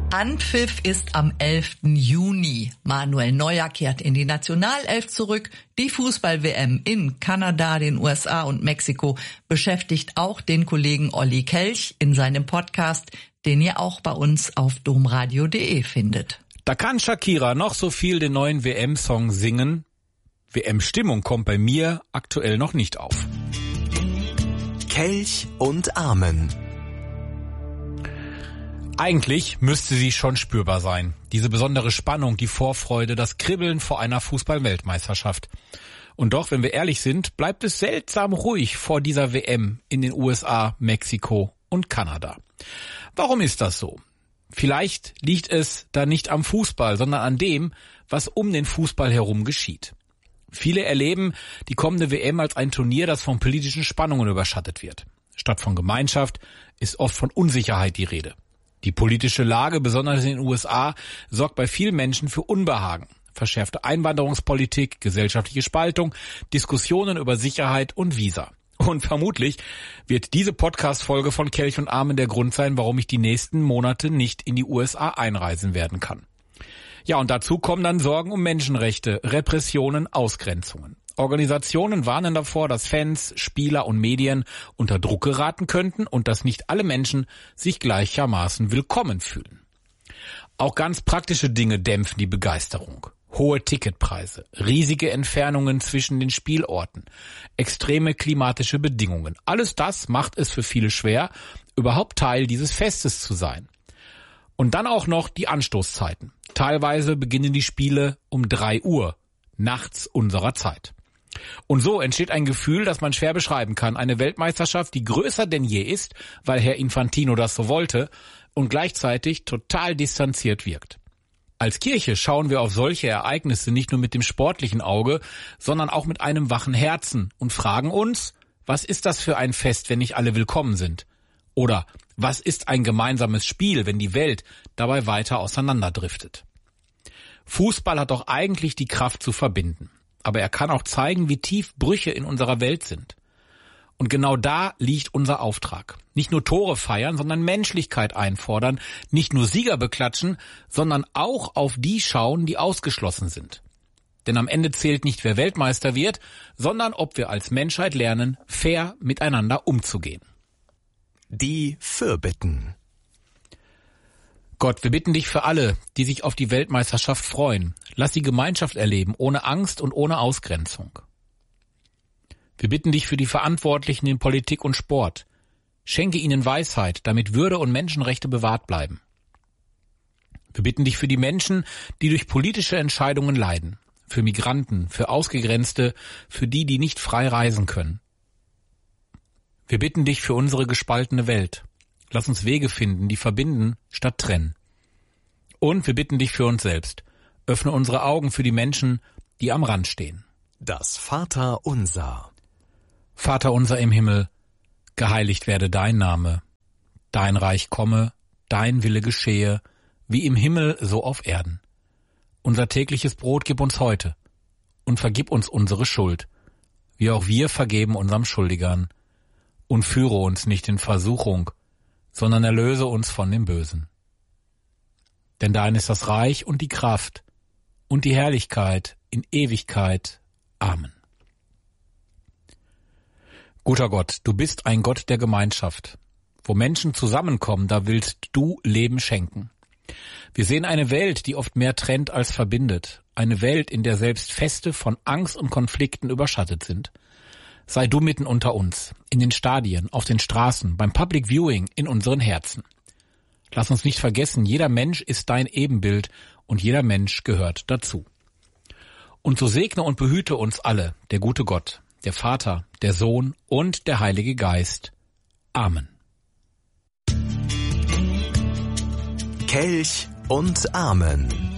Anpfiff ist am 11. Juni. Manuel Neuer kehrt in die Nationalelf zurück. Die Fußball-WM in Kanada, den USA und Mexiko beschäftigt auch den Kollegen Olli Kelch in seinem Podcast, den ihr auch bei uns auf domradio.de findet. Da kann Shakira noch so viel den neuen WM-Song singen. WM-Stimmung kommt bei mir aktuell noch nicht auf. Kelch und Amen. Eigentlich müsste sie schon spürbar sein. Diese besondere Spannung, die Vorfreude, das Kribbeln vor einer Fußball-Weltmeisterschaft. Und doch, wenn wir ehrlich sind, bleibt es seltsam ruhig vor dieser WM in den USA, Mexiko und Kanada. Warum ist das so? Vielleicht liegt es da nicht am Fußball, sondern an dem, was um den Fußball herum geschieht. Viele erleben die kommende WM als ein Turnier, das von politischen Spannungen überschattet wird. Statt von Gemeinschaft ist oft von Unsicherheit die Rede. Die politische Lage, besonders in den USA, sorgt bei vielen Menschen für Unbehagen. Verschärfte Einwanderungspolitik, gesellschaftliche Spaltung, Diskussionen über Sicherheit und Visa. Und vermutlich wird diese Podcast-Folge von Kelch und Amen der Grund sein, warum ich die nächsten Monate nicht in die USA einreisen werden kann. Ja, und dazu kommen dann Sorgen um Menschenrechte, Repressionen, Ausgrenzungen. Organisationen warnen davor, dass Fans, Spieler und Medien unter Druck geraten könnten und dass nicht alle Menschen sich gleichermaßen willkommen fühlen. Auch ganz praktische Dinge dämpfen die Begeisterung. Hohe Ticketpreise, riesige Entfernungen zwischen den Spielorten, extreme klimatische Bedingungen. Alles das macht es für viele schwer, überhaupt Teil dieses Festes zu sein. Und dann auch noch die Anstoßzeiten. Teilweise beginnen die Spiele um 3 Uhr, nachts unserer Zeit. Und so entsteht ein Gefühl, das man schwer beschreiben kann. Eine Weltmeisterschaft, die größer denn je ist, weil Herr Infantino das so wollte und gleichzeitig total distanziert wirkt. Als Kirche schauen wir auf solche Ereignisse nicht nur mit dem sportlichen Auge, sondern auch mit einem wachen Herzen und fragen uns, was ist das für ein Fest, wenn nicht alle willkommen sind? Oder was ist ein gemeinsames Spiel, wenn die Welt dabei weiter auseinanderdriftet? Fußball hat doch eigentlich die Kraft zu verbinden. Aber er kann auch zeigen, wie tief Brüche in unserer Welt sind. Und genau da liegt unser Auftrag. Nicht nur Tore feiern, sondern Menschlichkeit einfordern, nicht nur Sieger beklatschen, sondern auch auf die schauen, die ausgeschlossen sind. Denn am Ende zählt nicht, wer Weltmeister wird, sondern ob wir als Menschheit lernen, fair miteinander umzugehen. Die Fürbitten. Gott, wir bitten dich für alle, die sich auf die Weltmeisterschaft freuen. Lass sie Gemeinschaft erleben, ohne Angst und ohne Ausgrenzung. Wir bitten dich für die Verantwortlichen in Politik und Sport. Schenke ihnen Weisheit, damit Würde und Menschenrechte bewahrt bleiben. Wir bitten dich für die Menschen, die durch politische Entscheidungen leiden. Für Migranten, für Ausgegrenzte, für die, die nicht frei reisen können. Wir bitten dich für unsere gespaltene Welt. Lass uns Wege finden, die verbinden, statt trennen. Und wir bitten dich für uns selbst. Öffne unsere Augen für die Menschen, die am Rand stehen. Das Vaterunser. Vater unser im Himmel, geheiligt werde dein Name. Dein Reich komme, dein Wille geschehe, wie im Himmel, so auf Erden. Unser tägliches Brot gib uns heute und vergib uns unsere Schuld, wie auch wir vergeben unserem Schuldigern. Und führe uns nicht in Versuchung, sondern erlöse uns von dem Bösen. Denn dein ist das Reich und die Kraft und die Herrlichkeit in Ewigkeit. Amen. Guter Gott, du bist ein Gott der Gemeinschaft. Wo Menschen zusammenkommen, da willst du Leben schenken. Wir sehen eine Welt, die oft mehr trennt als verbindet. Eine Welt, in der selbst Feste von Angst und Konflikten überschattet sind. Sei du mitten unter uns, in den Stadien, auf den Straßen, beim Public Viewing, in unseren Herzen. Lass uns nicht vergessen, jeder Mensch ist dein Ebenbild und jeder Mensch gehört dazu. Und so segne und behüte uns alle, der gute Gott, der Vater, der Sohn und der Heilige Geist. Amen. Kelch und Amen.